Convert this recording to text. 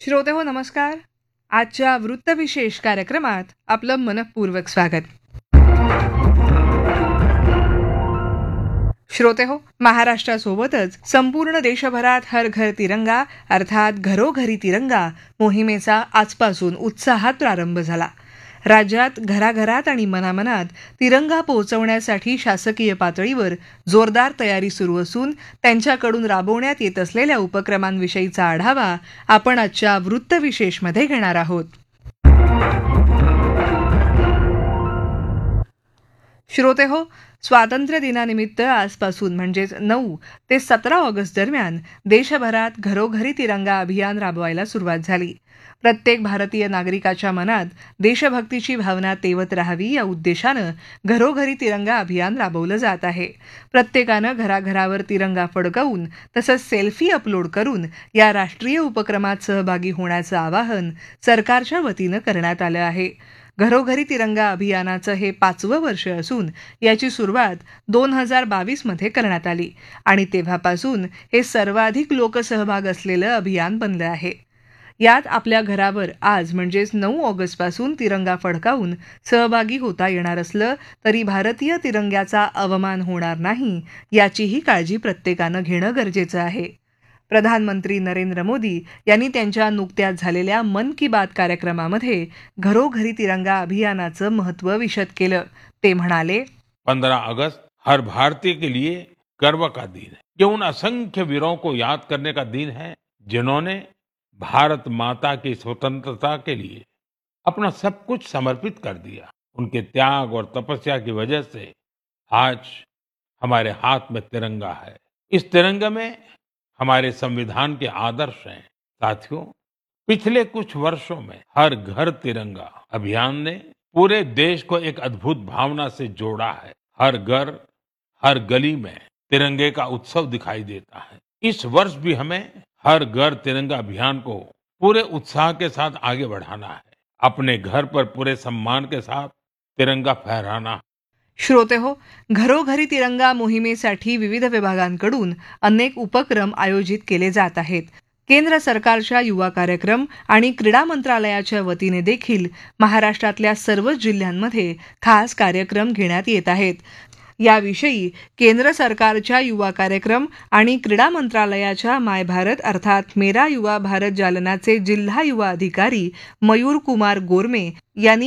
श्रोते हो नमस्कार. आजच्या वृत्तविशेष कार्यक्रमात आपलं मनःपूर्वक स्वागत. श्रोते हो, महाराष्ट्रासोबतच संपूर्ण देशभरात हर घर तिरंगा अर्थात घरोघरी तिरंगा मोहिमेचा आजपासून उत्साहात प्रारंभ झाला. राज्यात घराघरात आणि मनामनात तिरंगा पोहोचवण्यासाठी शासकीय पातळीवर जोरदार तयारी सुरू असून त्यांच्याकडून राबवण्यात येत असलेल्या उपक्रमांविषयीचा आढावा आपण आजच्या वृत्तविशेषमध्ये घेणार आहोत. श्रोते हो, स्वातंत्र्य दिनानिमित्त आजपासून म्हणजेच 9 ते 17 ऑगस्ट दरम्यान देशभरात घरोघरी तिरंगा अभियान राबवायला सुरुवात झाली. प्रत्येक भारतीय नागरिकाच्या मनात देशभक्तीची भावना तेवत राहावी या उद्देशानं घरोघरी तिरंगा अभियान राबवलं जात आहे. प्रत्येकानं घराघरावर तिरंगा फडकवून तसंच सेल्फी अपलोड करून या राष्ट्रीय उपक्रमात सहभागी होण्याचं आवाहन सरकारच्या वतीनं करण्यात आलं आहे. घरोघरी तिरंगा अभियानाचं हे 5वं वर्ष असून याची सुरुवात 2022 मध्ये करण्यात आली आणि तेव्हापासून हे सर्वाधिक लोकसहभाग असलेलं अभियान बनलं आहे. यात आपल्या घरावर आज म्हणजेच 9 ऑगस्टपासून तिरंगा फडकावून सहभागी होता येणार असलं तरी भारतीय तिरंग्याचा अवमान होणार नाही याचीही काळजी प्रत्येकानं घेणं गरजेचं आहे. प्रधानमंत्री नरेंद्र मोदी यांनी त्यांच्या नुकत्याच झालेल्या मन की बात कार्यक्रमामध्ये घरोघरी तिरंगा अभियानाचं महत्त्व विशद केलं. ते म्हणाले, 15 अगस्त हर भारतीय के लिए गर्व का दिन है. ये उन असंख्य वीरों को याद करने का दिन है जिन्होंने भारत माता की स्वतंत्रता के लिए अपना सब कुछ समर्पित कर दिया. उनके त्याग और तपस्या की वजह से आज हमारे हाथ में तिरंगा है. इस तिरंगे में हमारे संविधान के आदर्श हैं. साथियों, पिछले कुछ वर्षों में हर घर तिरंगा अभियान ने पूरे देश को एक अद्भुत भावना से जोड़ा है. हर घर, हर गली में तिरंगे का उत्सव दिखाई देता है. इस वर्ष भी हमें हर घर तिरंगा अभियान को पूरे उत्साह के साथ आगे बढ़ाना है. अपने घर पर पूरे सम्मान के साथ तिरंगा फहराना. श्रोते हो, घरोघरी तिरंगा मोहिमेसाठी विविध विभागांकडून अनेक उपक्रम आयोजित केले जात आहेत. केंद्र सरकारच्या युवा कार्यक्रम आणि क्रीडा मंत्रालयाच्या वतीने देखील महाराष्ट्रातल्या सर्वच जिल्ह्यांमध्ये खास कार्यक्रम घेण्यात येत आहेत. याविषयी केंद्र सरकारच्या युवा कार्यक्रम आणि क्रीडा मंत्रालयाच्या माय भारत अर्थात मेरा युवा भारत जालनाचे जिल्हा युवा अधिकारी मयूर कुमार गोरमे यांनी